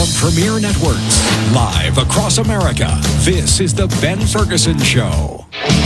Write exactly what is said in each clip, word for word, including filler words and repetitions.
From Premier Networks, live across America, this is The Ben Ferguson Show.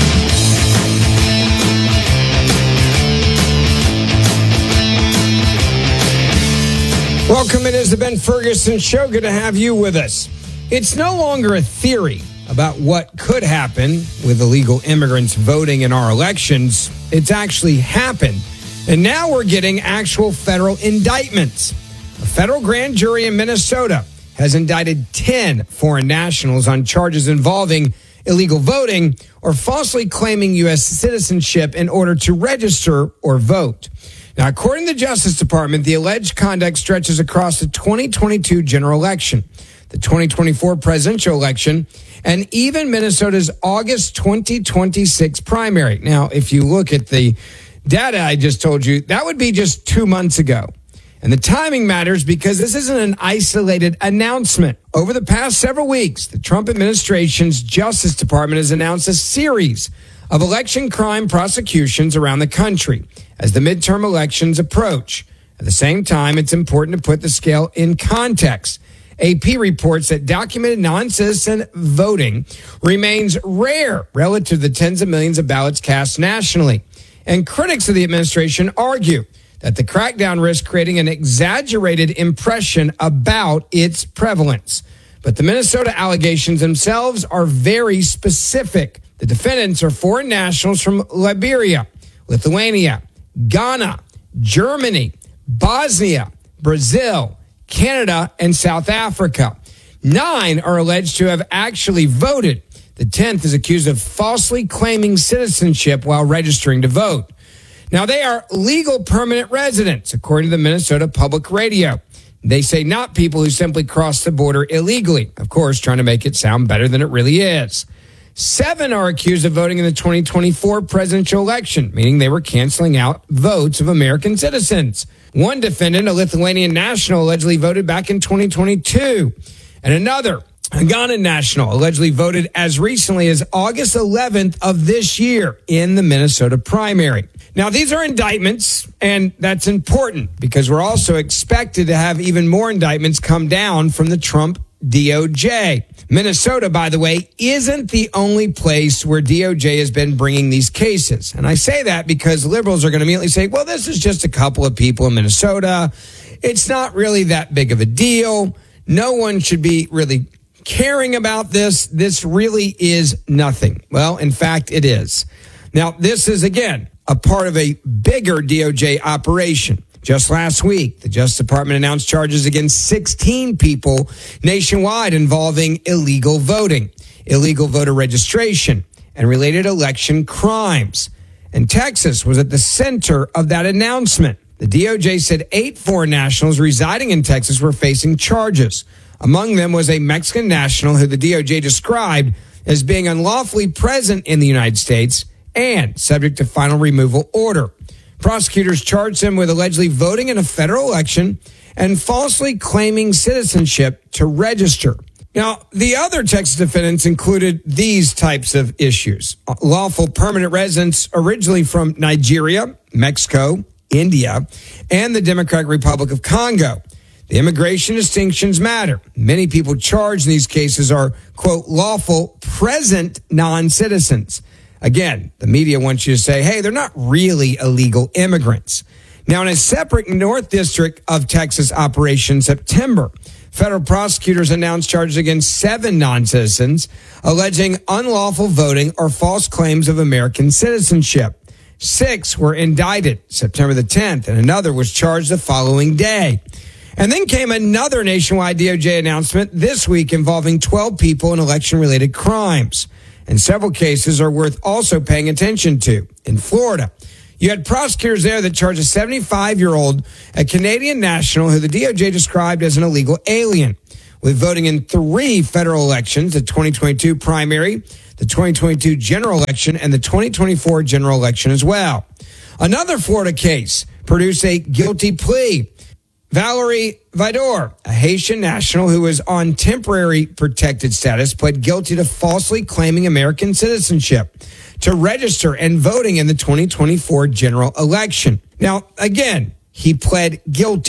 Welcome, it is The Ben Ferguson Show. Good to have you with us. It's no longer a theory about what could happen with illegal immigrants voting in our elections. It's actually happened. And now we're getting actual federal indictments. A federal grand jury in Minnesota has indicted ten foreign nationals on charges involving illegal voting or falsely claiming U S citizenship in order to register or vote. Now, according to the Justice Department, the alleged conduct stretches across the twenty twenty-two general election, the twenty twenty-four presidential election, and even Minnesota's August twenty twenty-six primary. Now, if you look at the data I just told you, that would be just two months ago. And the timing matters because this isn't an isolated announcement. Over the past several weeks, the Trump administration's Justice Department has announced a series of election crime prosecutions around the country as the midterm elections approach. At the same time, it's important to put the scale in context. A P reports that documented non-citizen voting remains rare relative to the tens of millions of ballots cast nationally. And critics of the administration argue that the crackdown risks creating an exaggerated impression about its prevalence. But the Minnesota allegations themselves are very specific. The defendants are foreign nationals from Liberia, Lithuania, Ghana, Germany, Bosnia, Brazil, Canada, and South Africa. Nine are alleged to have actually voted. The tenth is accused of falsely claiming citizenship while registering to vote. Now, they are legal permanent residents, according to the Minnesota Public Radio. They say not people who simply cross the border illegally, of course, trying to make it sound better than it really is. Seven are accused of voting in the twenty twenty-four presidential election, meaning they were canceling out votes of American citizens. One defendant, a Lithuanian national, allegedly voted back in twenty twenty-two. And another, a Ghanaian national, allegedly voted as recently as August eleventh of this year in the Minnesota primary. Now, these are indictments, and that's important because we're also expected to have even more indictments come down from the Trump D O J. Minnesota, by the way, isn't the only place where D O J has been bringing these cases. And I say that because liberals are going to immediately say, well, this is just a couple of people in Minnesota. It's not really that big of a deal. No one should be really caring about this. This really is nothing. Well, in fact, it is. Now, this is, again, a part of a bigger D O J operation. Just last week, the Justice Department announced charges against sixteen people nationwide involving illegal voting, illegal voter registration, and related election crimes. And Texas was at the center of that announcement. The D O J said eight foreign nationals residing in Texas were facing charges. Among them was a Mexican national who the D O J described as being unlawfully present in the United States and subject to final removal order. Prosecutors charged him with allegedly voting in a federal election and falsely claiming citizenship to register. Now, the other Texas defendants included these types of issues. Lawful permanent residents originally from Nigeria, Mexico, India, and the Democratic Republic of Congo. The immigration distinctions matter. Many people charged in these cases are, quote, lawful present non-citizens. Again, the media wants you to say, hey, they're not really illegal immigrants. Now, in a separate North District of Texas operation in September, federal prosecutors announced charges against seven non-citizens alleging unlawful voting or false claims of American citizenship. Six were indicted September the tenth, and another was charged the following day. And then came another nationwide D O J announcement this week involving twelve people in election-related crimes. And several cases are worth also paying attention to. In Florida, you had prosecutors there that charged a seventy-five-year-old, a Canadian national who the D O J described as an illegal alien, with voting in three federal elections, the twenty twenty-two primary, the twenty twenty-two general election, and the twenty twenty-four general election as well. Another Florida case produced a guilty plea. Valerie Vidor, a Haitian national who was on temporary protected status, pled guilty to falsely claiming American citizenship to register and voting in the twenty twenty-four general election. Now, again, he pled guilty.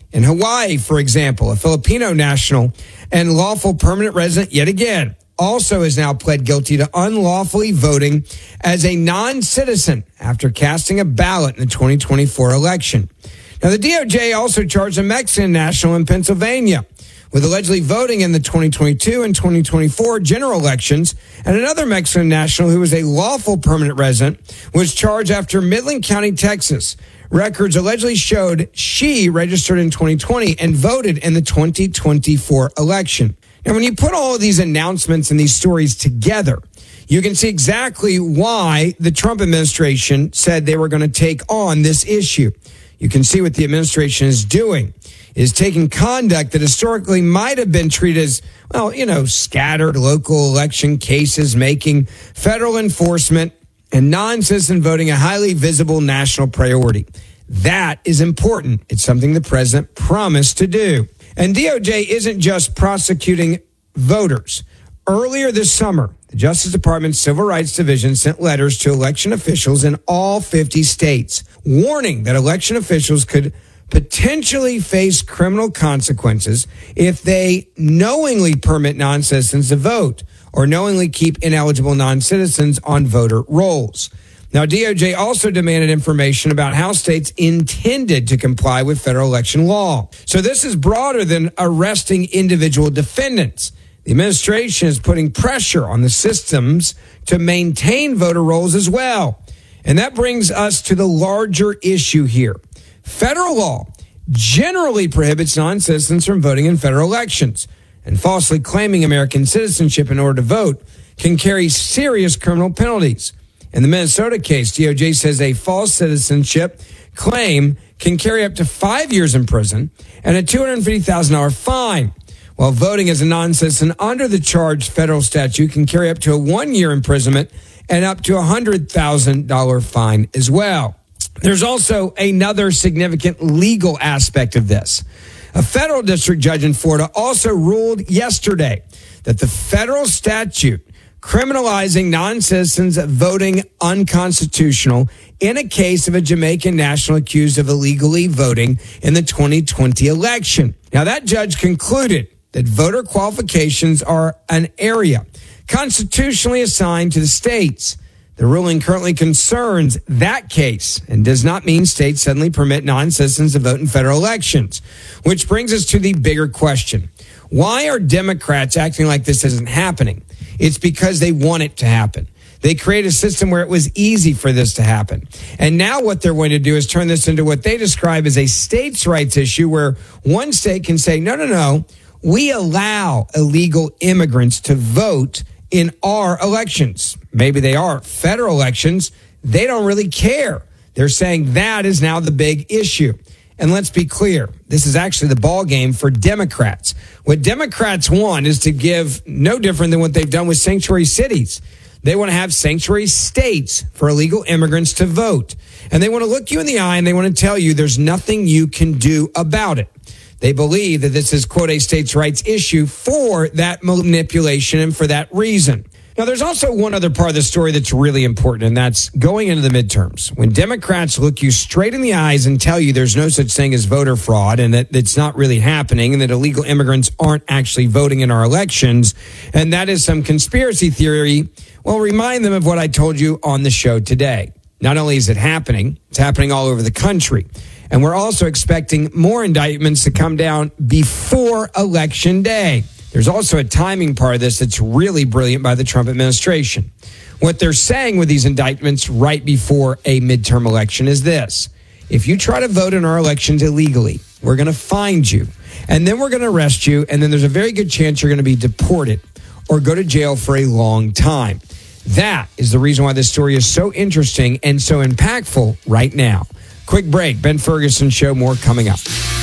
In Hawaii, for example, a Filipino national and lawful permanent resident, yet again, also has now pled guilty to unlawfully voting as a non-citizen after casting a ballot in the twenty twenty-four election. Now, the D O J also charged a Mexican national in Pennsylvania with allegedly voting in the twenty twenty-two and twenty twenty-four general elections, and another Mexican national who was a lawful permanent resident was charged after Midland County, Texas. Records allegedly showed she registered in twenty twenty and voted in the twenty twenty-four election. Now, when you put all of these announcements and these stories together, you can see exactly why the Trump administration said they were going to take on this issue. You can see what the administration is doing, is taking conduct that historically might have been treated as, well, you know, scattered local election cases, making federal enforcement and non-citizen voting a highly visible national priority. That is important. It's something the president promised to do. And D O J isn't just prosecuting voters. Earlier this summer, the Justice Department's Civil Rights Division sent letters to election officials in all fifty states, warning that election officials could potentially face criminal consequences if they knowingly permit non-citizens to vote or knowingly keep ineligible non-citizens on voter rolls. Now, D O J also demanded information about how states intended to comply with federal election law. So this is broader than arresting individual defendants. The administration is putting pressure on the systems to maintain voter rolls as well. And that brings us to the larger issue here. Federal law generally prohibits non-citizens from voting in federal elections, and falsely claiming American citizenship in order to vote can carry serious criminal penalties. In the Minnesota case, D O J says a false citizenship claim can carry up to five years in prison and a two hundred fifty thousand dollars fine, while voting as a non-citizen under the charged federal statute can carry up to a one-year imprisonment and up to a one hundred thousand dollars fine as well. There's also another significant legal aspect of this. A federal district judge in Florida also ruled yesterday that the federal statute criminalizing non-citizens voting unconstitutional in a case of a Jamaican national accused of illegally voting in the twenty twenty election. Now, that judge concluded that voter qualifications are an area constitutionally assigned to the states. The ruling currently concerns that case and does not mean states suddenly permit non-citizens to vote in federal elections, which brings us to the bigger question. Why are Democrats acting like this isn't happening? It's because they want it to happen. They create a system where it was easy for this to happen. And now what they're going to do is turn this into what they describe as a states' rights issue, where one state can say, no, no, no, we allow illegal immigrants to vote in our elections. Maybe they are federal elections. They don't really care. They're saying that is now the big issue. And let's be clear, this is actually the ball game for Democrats. What Democrats want is to give no different than what they've done with sanctuary cities. They want to have sanctuary states for illegal immigrants to vote. And they want to look you in the eye and they want to tell you there's nothing you can do about it. They believe that this is, quote, a states' rights issue for that manipulation and for that reason. Now, there's also one other part of the story that's really important, and that's going into the midterms. When Democrats look you straight in the eyes and tell you there's no such thing as voter fraud and that it's not really happening and that illegal immigrants aren't actually voting in our elections, and that is some conspiracy theory, well, remind them of what I told you on the show today. Not only is it happening, it's happening all over the country. And we're also expecting more indictments to come down before Election Day. There's also a timing part of this that's really brilliant by the Trump administration. What they're saying with these indictments right before a midterm election is this. If you try to vote in our elections illegally, we're going to find you. And then we're going to arrest you. And then there's a very good chance you're going to be deported or go to jail for a long time. That is the reason why this story is so interesting and so impactful right now. Quick break. Ben Ferguson Show. More coming up.